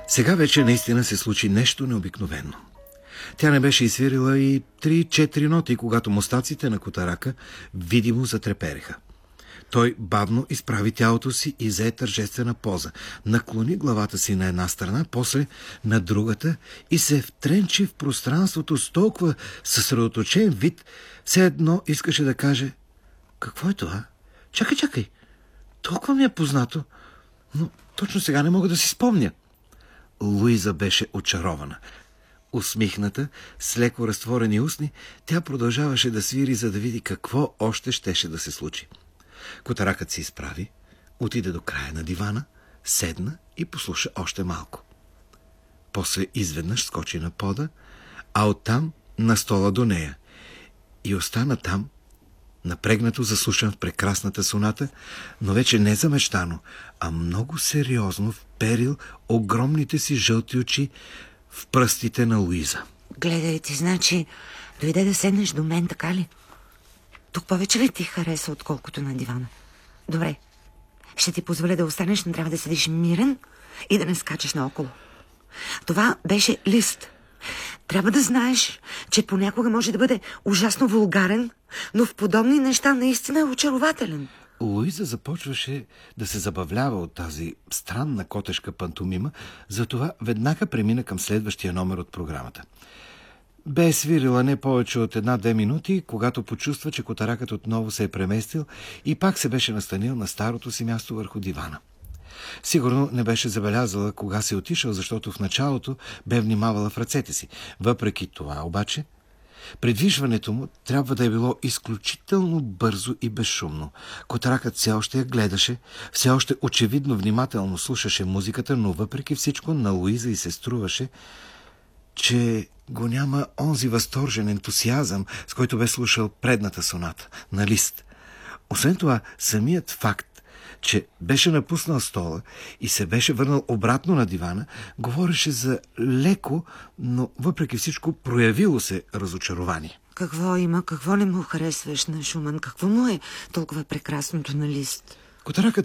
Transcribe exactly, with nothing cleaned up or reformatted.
Сега вече наистина се случи нещо необикновено. Тя не беше изсвирила и три-четири ноти, когато мустаците на Котарака видимо затрепереха. Той бавно изправи тялото си и взе тържествена поза. Наклони главата си на една страна, после на другата и се втренчи в пространството с толкова съсредоточен вид, все едно искаше да каже: какво е това? Чакай, чакай! Толкова ми е познато, но точно сега не мога да си спомня. Луиза беше очарована. Усмихната, с леко разтворени устни, тя продължаваше да свири, за да види какво още щеше да се случи. Котаракът се изправи, отиде до края на дивана, седна и послуша още малко. После изведнъж скочи на пода, а оттам на стола до нея и остана там, напрегнато заслушан в прекрасната соната, но вече не замещано, а много сериозно вперил огромните си жълти очи в пръстите на Луиза. Гледай ти, значи, дойде да седнеш до мен, така ли? Тук повече ли ти хареса, отколкото на дивана? Добре, ще ти позволя да останеш, но трябва да седиш мирен и да не скачаш наоколо. Това беше Лист. Трябва да знаеш, че понякога може да бъде ужасно вулгарен, но в подобни неща наистина е очарователен. Луиза започваше да се забавлява от тази странна котешка пантомима, затова веднага премина към следващия номер от програмата. Бе свирила не повече от една-две минути, когато почувства, че Котаракът отново се е преместил и пак се беше настанил на старото си място върху дивана. Сигурно не беше забелязала кога се отишъл, защото в началото бе внимавала в ръцете си. Въпреки това, обаче, придвижването му трябва да е било изключително бързо и безшумно. Котаракът все още я гледаше, все още очевидно внимателно слушаше музиката, но въпреки всичко на Луиза и се струваше, че го няма онзи възторжен ентусиазъм, с който бе слушал предната соната на Лист. Освен това, самият факт, че беше напуснал стола и се беше върнал обратно на дивана, говореше за леко, но въпреки всичко проявило се разочарование. Какво има? Какво не му харесваш на Шуман? Какво му е толкова прекрасното на Лист? Котаракът